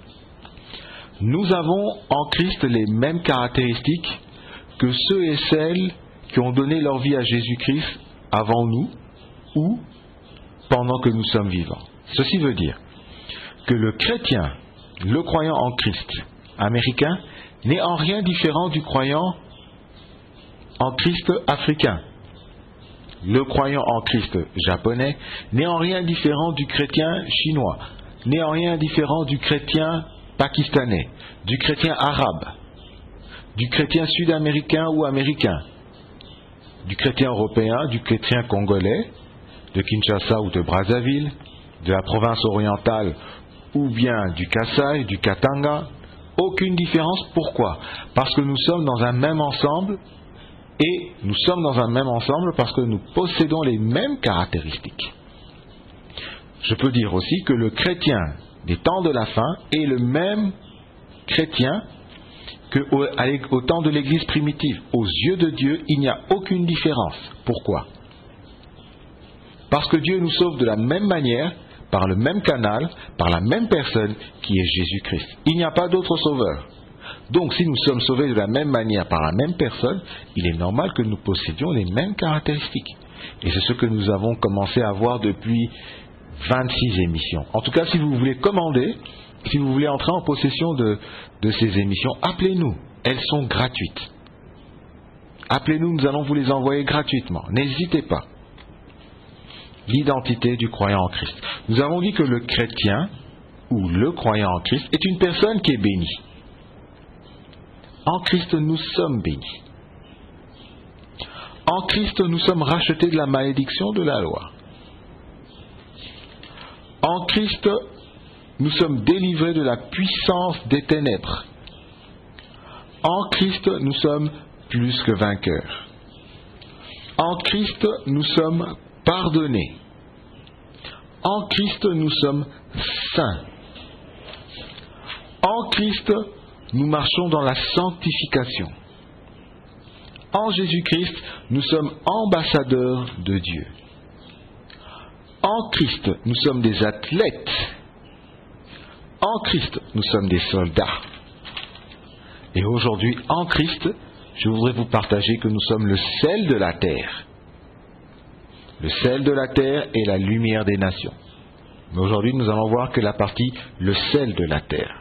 nous avons en Christ les mêmes caractéristiques que ceux et celles qui ont donné leur vie à Jésus-Christ avant nous ou pendant que nous sommes vivants. Ceci veut dire que le chrétien, le croyant en Christ américain n'est en rien différent du croyant en Christ africain. Le croyant en Christ japonais n'est en rien différent du chrétien chinois, n'est en rien différent du chrétien pakistanais, du chrétien arabe, du chrétien sud-américain ou américain, du chrétien européen, du chrétien congolais, de Kinshasa ou de Brazzaville, de la province orientale ou bien du Kasaï, du Katanga. Aucune différence. Pourquoi? Parce que nous sommes dans un même ensemble, et nous sommes dans un même ensemble parce que nous possédons les mêmes caractéristiques. Je peux dire aussi que le chrétien des temps de la fin est le même chrétien qu'au au temps de l'Église primitive. Aux yeux de Dieu, il n'y a aucune différence. Pourquoi? Parce que Dieu nous sauve de la même manière, par le même canal, par la même personne qui est Jésus-Christ. Il n'y a pas d'autre sauveur. Donc si nous sommes sauvés de la même manière par la même personne, il est normal que nous possédions les mêmes caractéristiques. Et c'est ce que nous avons commencé à voir depuis vingt-six émissions. En tout cas, si vous voulez commander, si vous voulez entrer en possession de, de ces émissions, appelez-nous. Elles sont gratuites. Appelez-nous, nous allons vous les envoyer gratuitement. N'hésitez pas. L'identité du croyant en Christ. Nous avons dit que le chrétien, ou le croyant en Christ, est une personne qui est bénie. En Christ, nous sommes bénis. En Christ, nous sommes rachetés de la malédiction de la loi. En Christ, nous sommes délivrés de la puissance des ténèbres. En Christ, nous sommes plus que vainqueurs. En Christ, nous sommes pardonnés. En Christ, nous sommes saints. En Christ, nous marchons dans la sanctification. En Jésus-Christ, nous sommes ambassadeurs de Dieu. En Christ, nous sommes des athlètes. En Christ, nous sommes des soldats. Et aujourd'hui, en Christ, je voudrais vous partager que nous sommes le sel de la terre. Le sel de la terre est la lumière des nations. Mais aujourd'hui, nous allons voir que la partie le sel de la terre.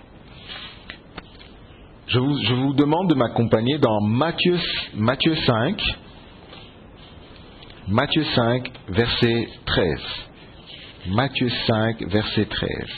Je vous, je vous demande de m'accompagner dans Matthieu, Matthieu cinq, Matthieu cinq, verset treize. Matthieu cinq, verset treize.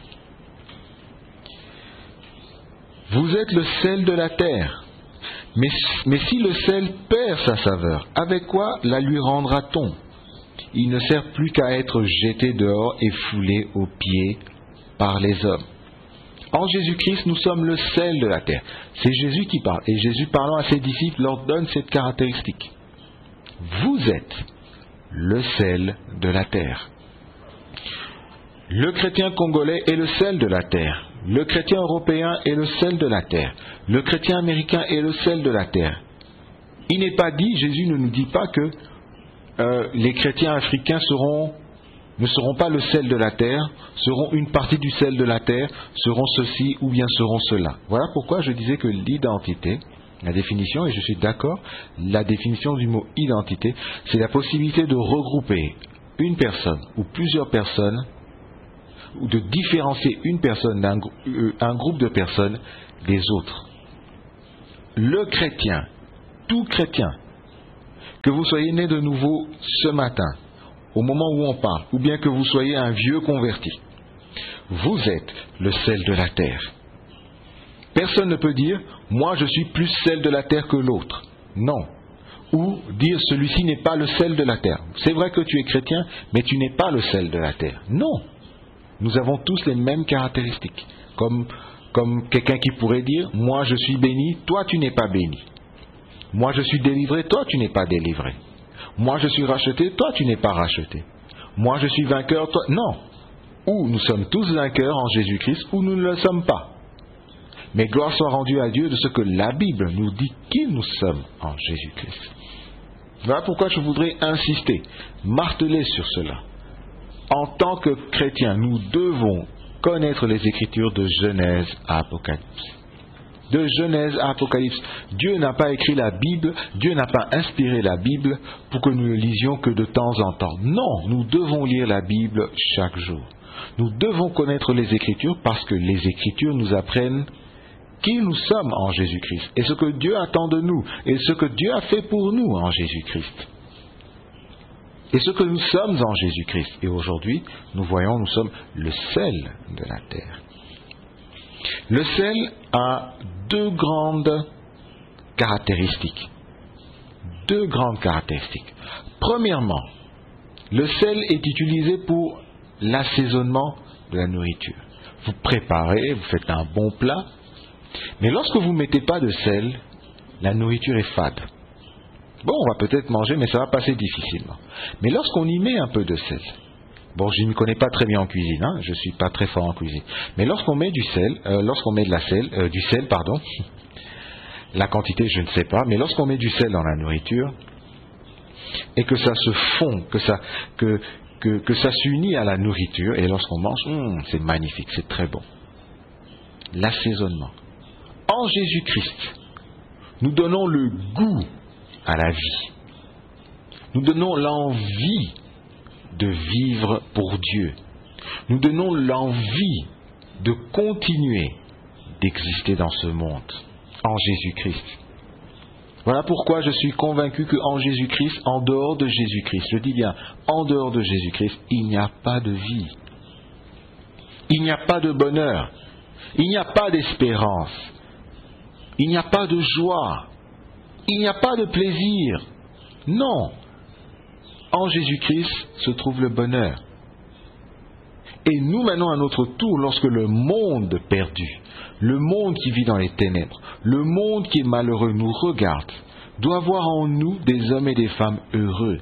Vous êtes le sel de la terre. Mais, mais si le sel perd sa saveur, avec quoi la lui rendra-t-on? Il ne sert plus qu'à être jeté dehors et foulé aux pieds par les hommes. En Jésus-Christ, nous sommes le sel de la terre. C'est Jésus qui parle. Et Jésus, parlant à ses disciples, leur donne cette caractéristique. Vous êtes le sel de la terre. Le chrétien congolais est le sel de la terre. Le chrétien européen est le sel de la terre. Le chrétien américain est le sel de la terre. Il n'est pas dit, Jésus ne nous dit pas que euh, les chrétiens africains seront, ne seront pas le sel de la terre, seront une partie du sel de la terre, seront ceci ou bien seront cela. Voilà pourquoi je disais que l'identité, la définition, et je suis d'accord, la définition du mot identité, c'est la possibilité de regrouper une personne ou plusieurs personnes, ou de différencier une personne d'un un groupe de personnes des autres. Le chrétien, tout chrétien, que vous soyez né de nouveau ce matin, au moment où on parle, ou bien que vous soyez un vieux converti, vous êtes le sel de la terre. Personne ne peut dire « moi je suis plus sel de la terre que l'autre ». Non. Ou dire « celui-ci n'est pas le sel de la terre ». C'est vrai que tu es chrétien, mais tu n'es pas le sel de la terre. Non. Nous avons tous les mêmes caractéristiques. Comme, comme quelqu'un qui pourrait dire « moi je suis béni, toi tu n'es pas béni ». Moi je suis délivré, toi tu n'es pas délivré. Moi je suis racheté, toi tu n'es pas racheté. Moi je suis vainqueur, toi... Non. Ou nous sommes tous vainqueurs en Jésus-Christ, ou nous ne le sommes pas. Mais gloire soit rendue à Dieu de ce que la Bible nous dit qui nous sommes en Jésus-Christ. Voilà pourquoi je voudrais insister, marteler sur cela. En tant que chrétiens, nous devons connaître les Écritures de Genèse à Apocalypse. De Genèse à Apocalypse. Dieu n'a pas écrit la Bible, Dieu n'a pas inspiré la Bible pour que nous ne lisions que de temps en temps. Non, nous devons lire la Bible chaque jour. Nous devons connaître les Écritures parce que les Écritures nous apprennent qui nous sommes en Jésus-Christ et ce que Dieu attend de nous et ce que Dieu a fait pour nous en Jésus-Christ. Et ce que nous sommes en Jésus-Christ. Et aujourd'hui, nous voyons, nous sommes le sel de la terre. Le sel a deux grandes caractéristiques. Deux grandes caractéristiques. Premièrement, le sel est utilisé pour l'assaisonnement de la nourriture. Vous préparez, vous faites un bon plat, mais lorsque vous ne mettez pas de sel, la nourriture est fade. Bon, on va peut-être manger, mais ça va passer difficilement. Mais lorsqu'on y met un peu de sel, bon, je ne me connais pas très bien en cuisine, hein, je ne suis pas très fort en cuisine, mais lorsqu'on met du sel, euh, lorsqu'on met de la sel, euh, du sel, pardon, la quantité je ne sais pas, mais lorsqu'on met du sel dans la nourriture, et que ça se fond, que ça, que, que, que ça s'unit à la nourriture, et lorsqu'on mange, hum, c'est magnifique, c'est très bon. L'assaisonnement. En Jésus-Christ, nous donnons le goût à la vie. Nous donnons l'envie de vivre pour Dieu. Nous donnons l'envie de continuer d'exister dans ce monde en Jésus-Christ. Voilà pourquoi je suis convaincu qu'en Jésus-Christ, en dehors de Jésus-Christ, je dis bien, en dehors de Jésus-Christ, il n'y a pas de vie. Il n'y a pas de bonheur. Il n'y a pas d'espérance. Il n'y a pas de joie. Il n'y a pas de plaisir. Non. En Jésus-Christ se trouve le bonheur. Et nous maintenant à notre tour, lorsque le monde perdu, le monde qui vit dans les ténèbres, le monde qui est malheureux nous regarde, doit voir en nous des hommes et des femmes heureux.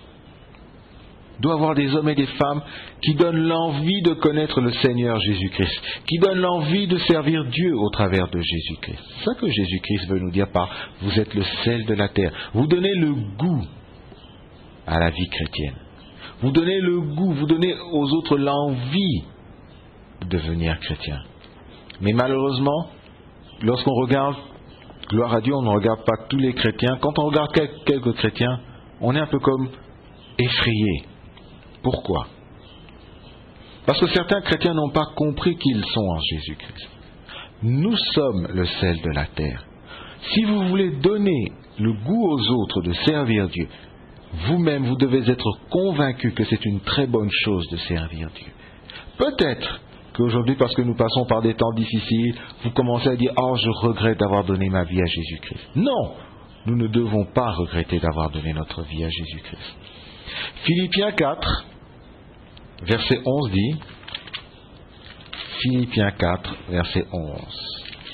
Doit avoir des hommes et des femmes qui donnent l'envie de connaître le Seigneur Jésus-Christ, qui donnent l'envie de servir Dieu au travers de Jésus-Christ. C'est ça que Jésus-Christ veut nous dire par « vous êtes le sel de la terre ». Vous donnez le goût à la vie chrétienne. Vous donnez le goût, vous donnez aux autres l'envie de devenir chrétien. Mais malheureusement, lorsqu'on regarde, gloire à Dieu, on ne regarde pas tous les chrétiens. Quand on regarde quelques chrétiens, on est un peu comme effrayé. Pourquoi ? Parce que certains chrétiens n'ont pas compris qu'ils sont en Jésus-Christ. Nous sommes le sel de la terre. Si vous voulez donner le goût aux autres de servir Dieu, vous-même, vous devez être convaincu que c'est une très bonne chose de servir Dieu. Peut-être qu'aujourd'hui, parce que nous passons par des temps difficiles, vous commencez à dire « Oh, je regrette d'avoir donné ma vie à Jésus-Christ ». Non, nous ne devons pas regretter d'avoir donné notre vie à Jésus-Christ. Philippiens quatre, verset onze dit, Philippiens quatre, verset onze.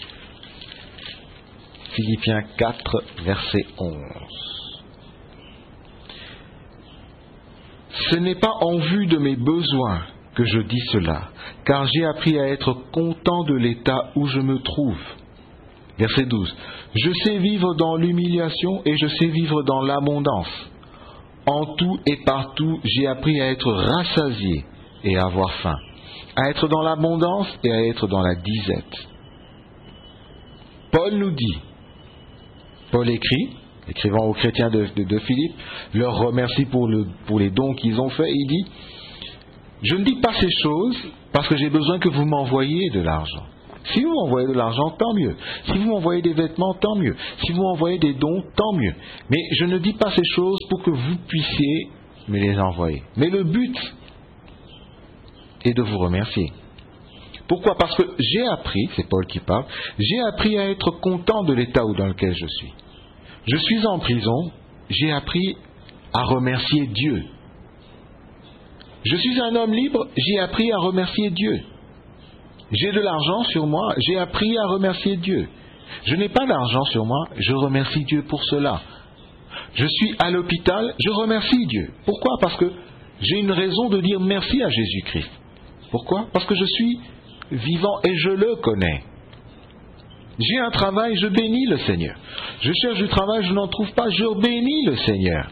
Philippiens quatre, verset onze. Ce n'est pas en vue de mes besoins que je dis cela, car j'ai appris à être content de l'état où je me trouve. Verset douze. Je sais vivre dans l'humiliation et je sais vivre dans l'abondance. En tout et partout, j'ai appris à être rassasié et à avoir faim, à être dans l'abondance et à être dans la disette. Paul nous dit, Paul écrit, écrivant aux chrétiens de, de, de Philippe, leur remercie pour, le, pour les dons qu'ils ont faits, il dit, je ne dis pas ces choses parce que j'ai besoin que vous m'envoyiez de l'argent. Si vous m'envoyez de l'argent, tant mieux. Si vous m'envoyez des vêtements, tant mieux. Si vous m'envoyez des dons, tant mieux. Mais je ne dis pas ces choses pour que vous puissiez me les envoyer. Mais le but est de vous remercier. Pourquoi ? Parce que j'ai appris, c'est Paul qui parle, j'ai appris à être content de l'état dans lequel je suis. Je suis en prison, j'ai appris à remercier Dieu. Je suis un homme libre, j'ai appris à remercier Dieu. J'ai de l'argent sur moi, j'ai appris à remercier Dieu. Je n'ai pas d'argent sur moi, je remercie Dieu pour cela. Je suis à l'hôpital, je remercie Dieu. Pourquoi ? Parce que j'ai une raison de dire merci à Jésus-Christ. Pourquoi ? Parce que je suis vivant et je le connais. J'ai un travail, je bénis le Seigneur. Je cherche du travail, je n'en trouve pas, je bénis le Seigneur.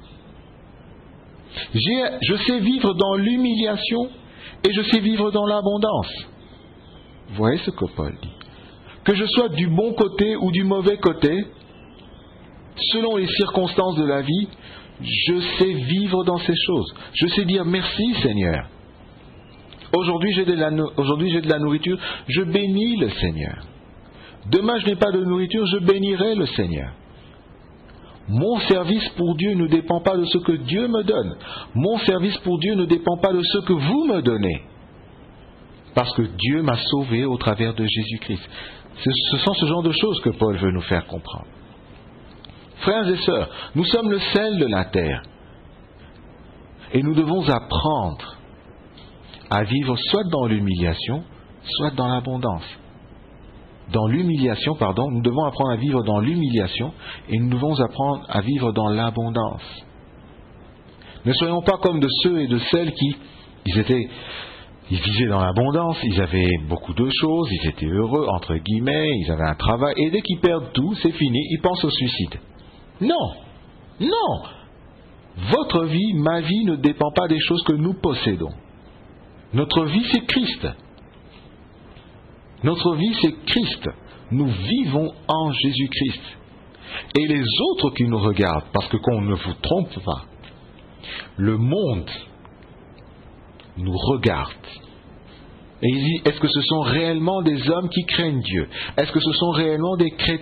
J'ai, je sais vivre dans l'humiliation et je sais vivre dans l'abondance. Vous voyez ce que Paul dit. Que je sois du bon côté ou du mauvais côté, selon les circonstances de la vie, je sais vivre dans ces choses. Je sais dire merci Seigneur. Aujourd'hui j'ai de la, aujourd'hui j'ai de la nourriture, je bénis le Seigneur. Demain je n'ai pas de nourriture, je bénirai le Seigneur. Mon service pour Dieu ne dépend pas de ce que Dieu me donne. Mon service pour Dieu ne dépend pas de ce que vous me donnez. Parce que Dieu m'a sauvé au travers de Jésus-Christ. Ce sont ce genre de choses que Paul veut nous faire comprendre. Frères et sœurs, nous sommes le sel de la terre. Et nous devons apprendre à vivre soit dans l'humiliation, soit dans l'abondance. Dans l'humiliation, pardon, nous devons apprendre à vivre dans l'humiliation et nous devons apprendre à vivre dans l'abondance. Ne soyons pas comme de ceux et de celles qui, ils étaient, ils vivaient dans l'abondance, ils avaient beaucoup de choses, ils étaient heureux, entre guillemets, ils avaient un travail, et dès qu'ils perdent tout, c'est fini, ils pensent au suicide. Non, non, votre vie, ma vie ne dépend pas des choses que nous possédons. Notre vie, c'est Christ. Notre vie, c'est Christ. Nous vivons en Jésus-Christ. Et les autres qui nous regardent, parce que qu'on ne vous trompe pas, le monde nous regarde. Et il dit, est-ce que ce sont réellement des hommes qui craignent Dieu ? Est-ce que ce sont réellement des chrétiens ?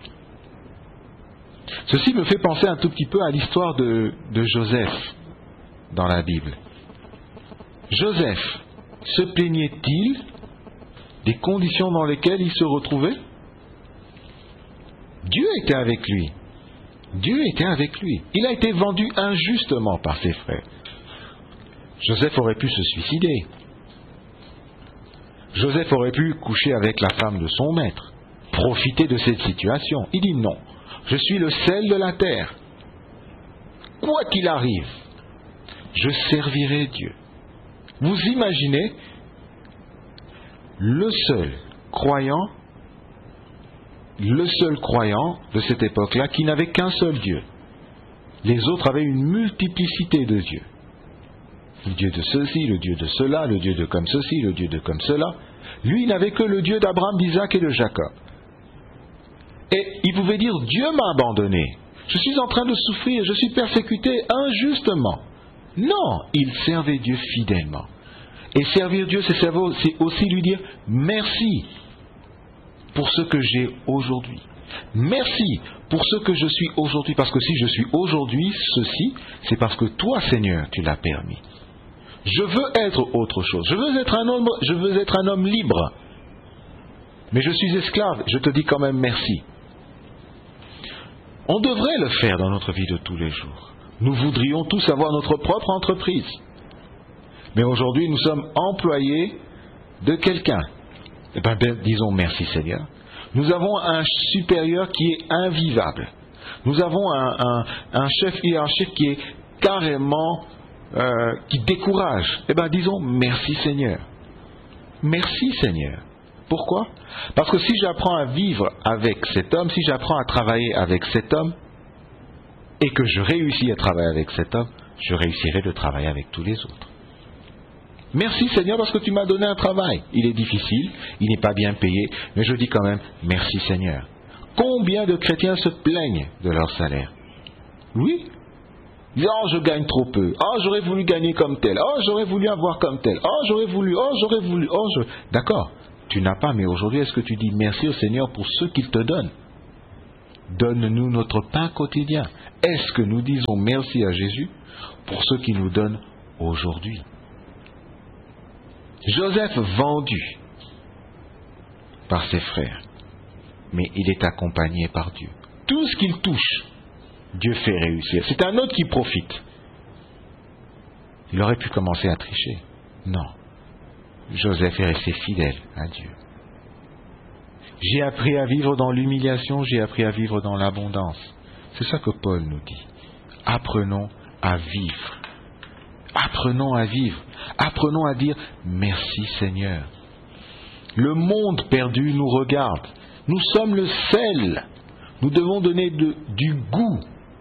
Ceci me fait penser un tout petit peu à l'histoire de, de Joseph dans la Bible. Joseph se plaignait-il des conditions dans lesquelles il se retrouvait? Dieu était avec lui. Dieu était avec lui. Il a été vendu injustement par ses frères. Joseph aurait pu se suicider. Joseph aurait pu coucher avec la femme de son maître, profiter de cette situation. Il dit non, je suis le sel de la terre. Quoi qu'il arrive, je servirai Dieu. Vous imaginez le seul croyant, le seul croyant de cette époque-là qui n'avait qu'un seul Dieu. Les autres avaient une multiplicité de dieux. Le Dieu de ceci, le Dieu de cela, le Dieu de comme ceci, le Dieu de comme cela. Lui, il n'avait que le Dieu d'Abraham, d'Isaac et de Jacob. Et il pouvait dire, Dieu m'a abandonné. Je suis en train de souffrir, je suis persécuté injustement. Non, il servait Dieu fidèlement. Et servir Dieu, c'est aussi lui dire merci pour ce que j'ai aujourd'hui. Merci pour ce que je suis aujourd'hui, parce que si je suis aujourd'hui ceci, c'est parce que toi, Seigneur, tu l'as permis. Je veux être autre chose. Je veux être un homme, je veux être un homme libre. Mais je suis esclave. Je te dis quand même merci. On devrait le faire dans notre vie de tous les jours. Nous voudrions tous avoir notre propre entreprise. Mais aujourd'hui, nous sommes employés de quelqu'un. Eh bien, ben, disons merci Seigneur. Nous avons un supérieur qui est invivable. Nous avons un, un, un chef hiérarchique qui est carrément, euh, qui décourage. Eh bien, disons merci Seigneur. Merci Seigneur. Pourquoi? Parce que si j'apprends à vivre avec cet homme, si j'apprends à travailler avec cet homme, et que je réussis à travailler avec cet homme, je réussirai de travailler avec tous les autres. Merci Seigneur parce que tu m'as donné un travail. Il est difficile, il n'est pas bien payé, mais je dis quand même merci Seigneur. Combien de chrétiens se plaignent de leur salaire? Oui. Oh, je gagne trop peu. Oh, j'aurais voulu gagner comme tel. Oh, j'aurais voulu avoir comme tel. Oh, j'aurais voulu. Oh, j'aurais voulu. Oh, je... D'accord. Tu n'as pas, mais aujourd'hui, est-ce que tu dis merci au Seigneur pour ce qu'il te donne? Donne-nous notre pain quotidien. Est-ce que nous disons merci à Jésus pour ce qu'il nous donne aujourd'hui? Joseph vendu par ses frères, mais il est accompagné par Dieu. Tout ce qu'il touche, Dieu fait réussir. C'est un autre qui profite. Il aurait pu commencer à tricher. Non. Joseph est resté fidèle à Dieu. J'ai appris à vivre dans l'humiliation, j'ai appris à vivre dans l'abondance. C'est ça que Paul nous dit. Apprenons à vivre. Apprenons à vivre. Apprenons à dire merci Seigneur. Le monde perdu nous regarde. Nous sommes le sel. Nous devons donner de, du goût.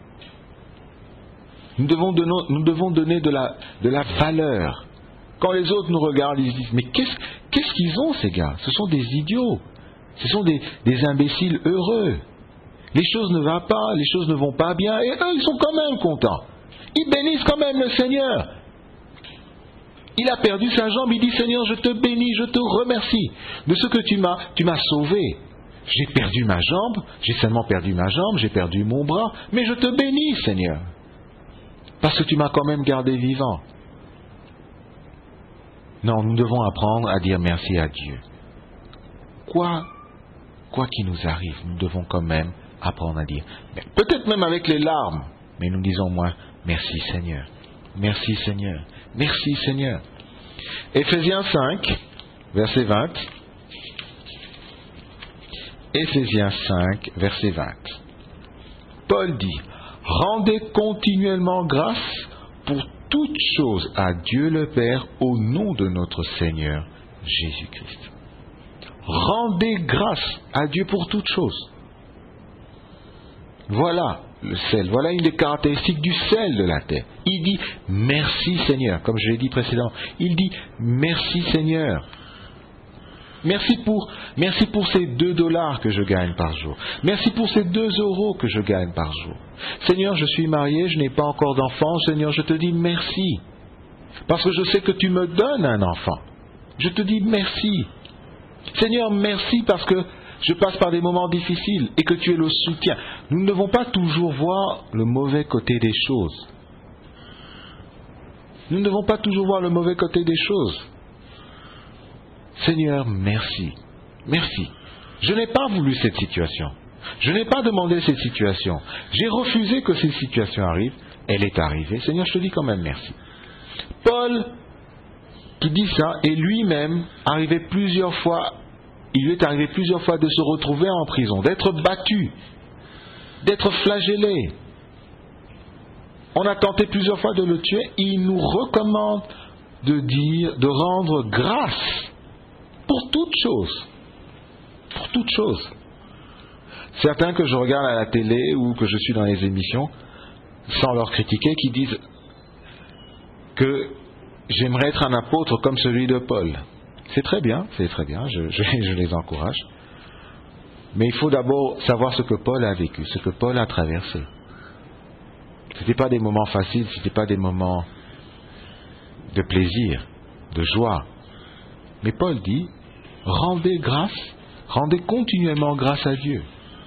Nous devons donner, nous devons donner de, la, de la valeur. Quand les autres nous regardent, ils se disent mais qu'est-ce, qu'est-ce qu'ils ont ces gars? Ce sont des idiots. Ce sont des, des imbéciles heureux. Les choses ne vont pas, les choses ne vont pas bien, et eux, ils sont quand même contents. Ils bénissent quand même le Seigneur. Il a perdu sa jambe, il dit Seigneur, je te bénis, je te remercie de ce que tu m'as, tu m'as sauvé. J'ai perdu ma jambe, j'ai seulement perdu ma jambe, j'ai perdu mon bras, mais je te bénis, Seigneur. Parce que tu m'as quand même gardé vivant. Non, nous devons apprendre à dire merci à Dieu. Quoi, quoi qu'il nous arrive, nous devons quand même apprendre à dire, peut-être même avec les larmes, mais nous disons moins, merci Seigneur, merci Seigneur, merci Seigneur. Éphésiens cinq, verset vingt. Éphésiens cinq, verset vingt. Paul dit, rendez continuellement grâce pour toutes choses à Dieu le Père au nom de notre Seigneur Jésus-Christ. Rendez grâce à Dieu pour toutes choses. Voilà le sel, voilà une des caractéristiques du sel de la terre. Il dit merci Seigneur, comme je l'ai dit précédemment. Il dit merci Seigneur. Merci pour, merci pour ces deux dollars que je gagne par jour. Merci pour ces deux euros que je gagne par jour. Seigneur, je suis marié, je n'ai pas encore d'enfant. Seigneur, je te dis merci. Parce que je sais que tu me donnes un enfant. Je te dis merci. Seigneur, merci parce que je passe par des moments difficiles et que tu es le soutien. Nous ne devons pas toujours voir le mauvais côté des choses. Nous ne devons pas toujours voir le mauvais côté des choses. Seigneur, merci. Merci. Je n'ai pas voulu cette situation. Je n'ai pas demandé cette situation. J'ai refusé que cette situation arrive. Elle est arrivée. Seigneur, je te dis quand même merci. Paul, qui dit ça, est lui-même arrivé plusieurs fois, il lui est arrivé plusieurs fois de se retrouver en prison, d'être battu, d'être flagellé. On a tenté plusieurs fois de le tuer. Il nous recommande de dire, de rendre grâce pour toutes choses. Pour toutes choses. Certains que je regarde à la télé ou que je suis dans les émissions, sans leur critiquer, qui disent que j'aimerais être un apôtre comme celui de Paul. C'est très bien, c'est très bien, je, je, je les encourage. Mais il faut d'abord savoir ce que Paul a vécu, ce que Paul a traversé. Ce n'étaient pas des moments faciles, ce n'étaient pas des moments de plaisir, de joie. Mais Paul dit, rendez grâce, rendez continuellement grâce à Dieu.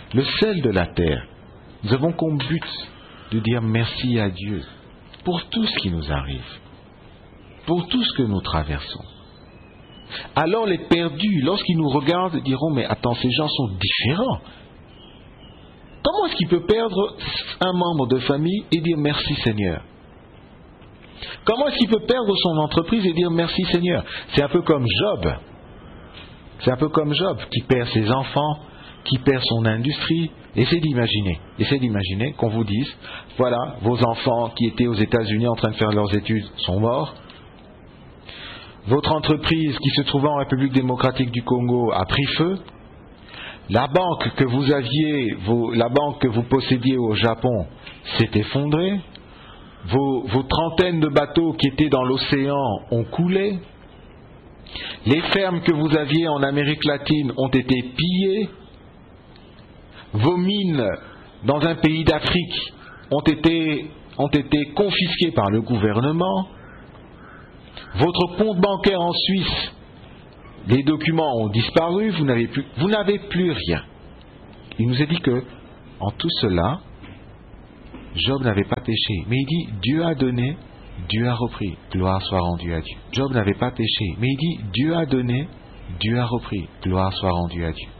le sel de la terre. Nous avons comme but de dire merci à Dieu pour tout ce qui nous arrive, pour tout ce que nous traversons. Alors les perdus, lorsqu'ils nous regardent, diront, mais attends, ces gens sont différents. Comment est-ce qu'il peut perdre un membre de famille et dire merci Seigneur? Comment est-ce qu'il peut perdre son entreprise et dire merci Seigneur? C'est un peu comme Job. C'est un peu comme Job qui perd ses enfants, qui perd son industrie. Essayez d'imaginer, essayez d'imaginer qu'on vous dise, voilà, vos enfants qui étaient aux États-Unis en train de faire leurs études sont morts. Votre entreprise qui se trouvait en République démocratique du Congo a pris feu. La banque que vous aviez, vos, la banque que vous possédiez au Japon s'est effondrée. Vos, vos trentaines de bateaux qui étaient dans l'océan ont coulé. Les fermes que vous aviez en Amérique latine ont été pillées. Vos mines dans un pays d'Afrique ont été, ont été confisquées par le gouvernement. Votre compte bancaire en Suisse, les documents ont disparu, vous n'avez plus, vous n'avez plus rien. Il nous a dit que, en tout cela, Job n'avait pas péché. Mais il dit, Dieu a donné, Dieu a repris. Gloire soit rendue à Dieu. Job n'avait pas péché. Mais il dit, Dieu a donné, Dieu a repris. Gloire soit rendue à Dieu.